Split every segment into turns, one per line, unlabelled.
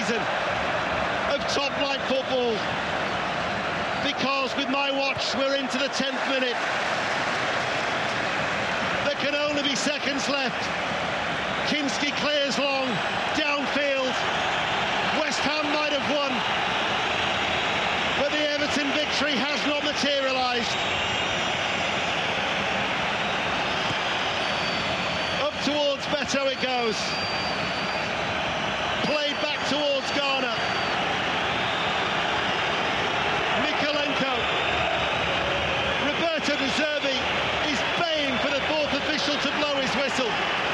season of top-flight football, because with my watch we're into the 10th minute. There can only be seconds left. Kinski clears long, downfield. West Ham might have won, but the Everton victory has not materialised. Up towards Beto it goes. Played back towards Garner. Mikolenko. Roberto De Zerbi is baying for the fourth official to blow his whistle.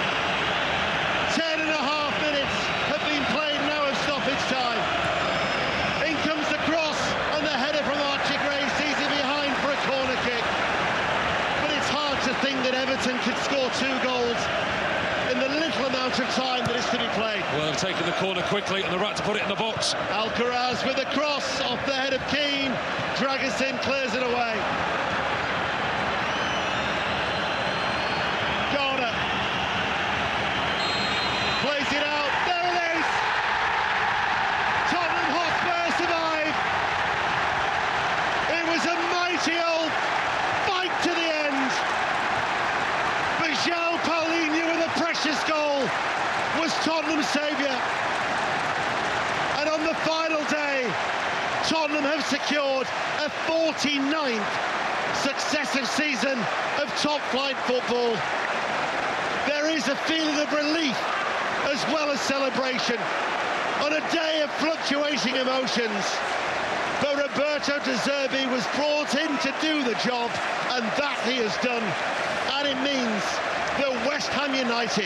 10.5 minutes have been played now of stoppage time. In comes the cross, and the header from Archie Gray sees it behind for a corner kick. But it's hard to think that Everton could score 2 goals in the little amount of time that is to be played.
Well, taking the corner quickly and the right to put it in the box.
Alcaraz with a cross off the head of Keane. Dragusin clears it away. Garner plays it out. There it is! Tottenham Hotspur survive. It was a mighty old fight to the end. But João Paulinho with a precious goal was Tottenham's saviour. And on the final day, Tottenham have secured a 49th successive season of top-flight football. There is a feeling of relief as well as celebration on a day of fluctuating emotions. But Roberto De Zerbi was brought in to do the job, and that he has done. And it means that West Ham United,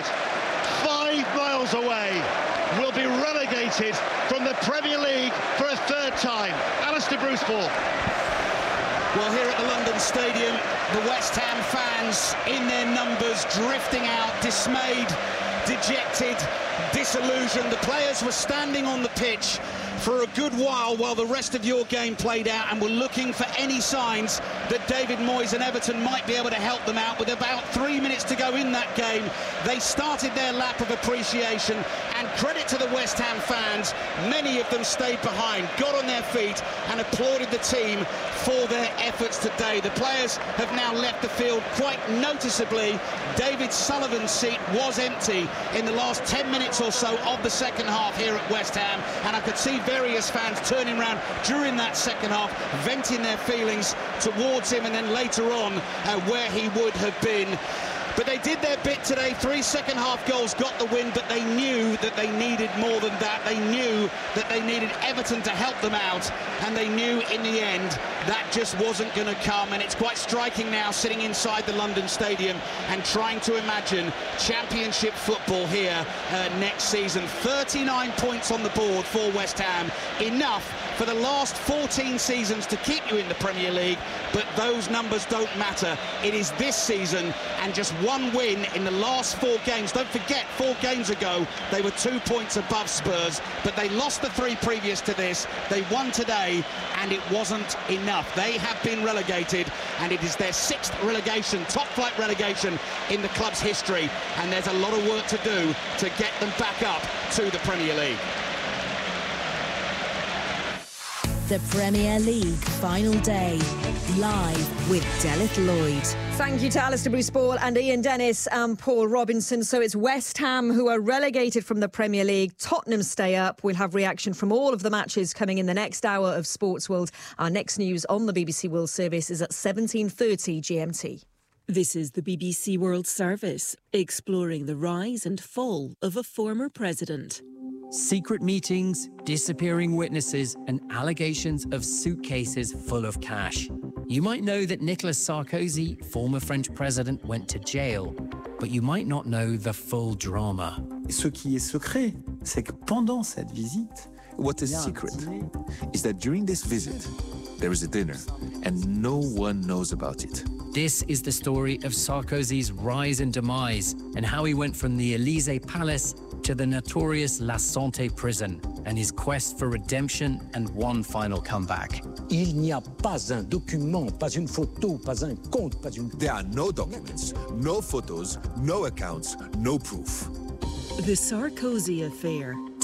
5 miles away, will be relegated from the Premier League for a 3rd time. Alistair Bruce-Ball.
Well, here at the London Stadium, the West Ham fans in their numbers, drifting out, dismayed, dejected, disillusioned. The players were standing on the pitch for a good while the rest of your game played out, and were looking for any signs that David Moyes and Everton might be able to help them out. With about 3 minutes to go in that game, they started their lap of appreciation, and credit to the West Ham fans, many of them stayed behind, got on their feet and applauded the team for their efforts today. The players have now left the field quite noticeably. David Sullivan's seat was empty in the last 10 minutes or so of the second half here at West Ham, and I could see various fans turning around during that second half, venting their feelings towards him, and then later on where he would have been. But they did their bit today. 3 second-half goals got the win, but they knew that they needed more than that. They knew that they needed Everton to help them out, and they knew in the end that just wasn't going to come. And it's quite striking now, sitting inside the London Stadium and trying to imagine Championship football here next season. 39 points on the board for West Ham, enough for the last 14 seasons to keep you in the Premier League, but those numbers don't matter. It is this season, and just 1 win in the last 4 games. Don't forget, 4 games ago they were 2 points above Spurs, but they lost the 3 previous to this. They won today, and it wasn't enough. They have been relegated, and it is their 6th relegation, top-flight relegation in the club's history, and there's a lot of work to do to get them back up to the Premier League.
The Premier League final day, live with Delith Lloyd.
Thank you to Alistair Bruce-Ball and Ian Dennis and Paul Robinson. So it's West Ham who are relegated from the Premier League. Tottenham stay up. We'll have reaction from all of the matches coming in the next hour of Sports World. Our next news on the BBC World Service is at 17:30 GMT.
This is the BBC World Service, exploring the rise and fall of a former president.
Secret meetings, disappearing witnesses, and allegations of suitcases full of cash. You might know that Nicolas Sarkozy, former French president, went to jail, but you might not know the full drama.
Ce qui est secret, c'est que pendant cette visite, what is secret is that during this visit, there is a dinner, and no one knows about it.
This is the story of Sarkozy's rise and demise, and how he went from the Élysée Palace to the notorious La Santé prison, and his quest for redemption and one final comeback.
Il n'y a pas un document, pas une photo, pas un compte, pas une...
There are no documents, no photos, no accounts, no proof.
The Sarkozy affair